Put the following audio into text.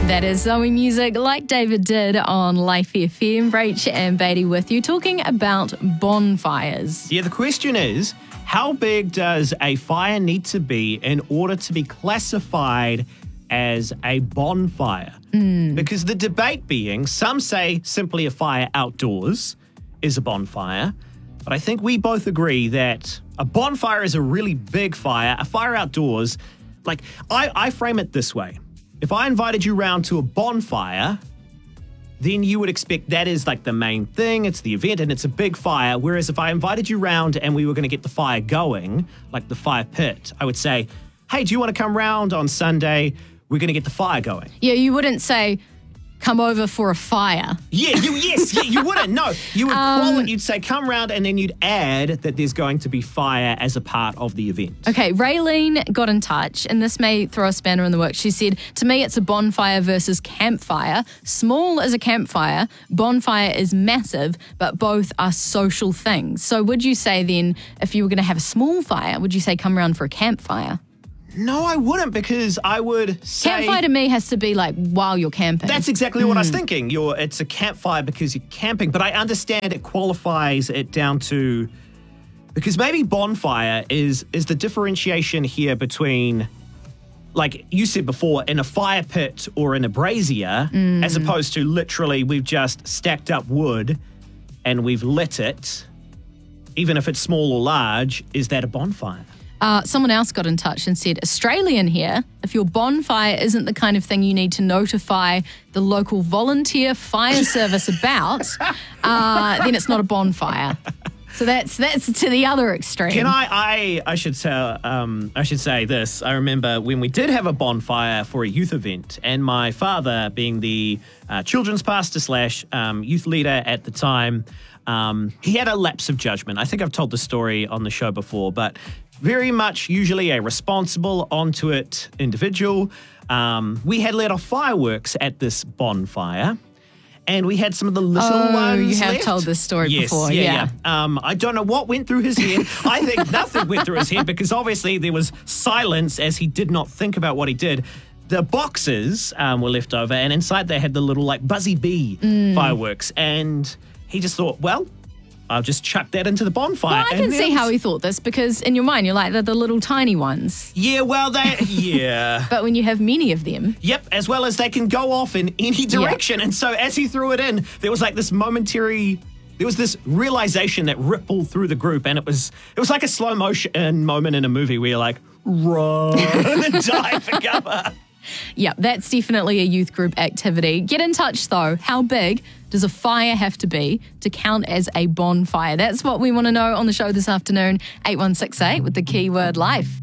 That is Zoe music, like David did on Life FM. Rach and Beatty with you, talking about bonfires. Yeah, the question is, how big does a fire need to be in order to be classified as a bonfire? Because the debate being, some say simply a fire outdoors is a bonfire, but I think we both agree that a bonfire is a really big fire. A fire outdoors, like, I frame it this way. If I invited you round to a bonfire, then you would expect that is like the main thing. It's the event and it's a big fire. Whereas if I invited you round and we were going to get the fire going, like the fire pit, I would say, hey, do you want to come round on Sunday? We're going to get the fire going. Yeah, you wouldn't say, come over for a fire. Yeah, you wouldn't. No, you would call it. You'd say, come round, and then you'd add that there's going to be fire as a part of the event. Okay, Raylene got in touch, and this may throw a spanner in the works. She said, to me, it's a bonfire versus campfire. Small is a campfire, bonfire is massive, but both are social things. So would you say then, if you were going to have a small fire, would you say come round for a campfire? No, I wouldn't, because I would say... Campfire to me has to be like while you're camping. That's exactly what I was thinking. It's a campfire because you're camping, but I understand it qualifies it down to... Because maybe bonfire is the differentiation here between, like you said before, in a fire pit or in a brazier, as opposed to literally we've just stacked up wood and we've lit it, even if it's small or large. Is that a bonfire? Someone else got in touch and said, Australian here, if your bonfire isn't the kind of thing you need to notify the local volunteer fire service about, then it's not a bonfire. So that's to the other extreme. Can I should say this. I remember when we did have a bonfire for a youth event, and my father, being the children's pastor / youth leader at the time, he had a lapse of judgment. I think I've told the story on the show before, but very much usually a responsible, onto it individual. We had let off fireworks at this bonfire, and we had some of the little ones you have left. told this story before. Yeah. I don't know what went through his head. I think nothing went through his head, because obviously there was silence as he did not think about what he did. The boxes were left over, and inside they had the little like buzzy bee fireworks, and he just thought, well, I'll just chuck that into the bonfire. Well, I can see how he thought this, because in your mind, you're like, they're the little tiny ones. Yeah, well, yeah. But when you have many of them. Yep, as well as they can go off in any direction. And so as he threw it in, there was like this this realization that rippled through the group. And it was like a slow motion moment in a movie where you're like, run and dive for cover. Yeah, that's definitely a youth group activity. Get in touch, though. How big does a fire have to be to count as a bonfire? That's what we want to know on the show this afternoon, 8168 with the keyword life.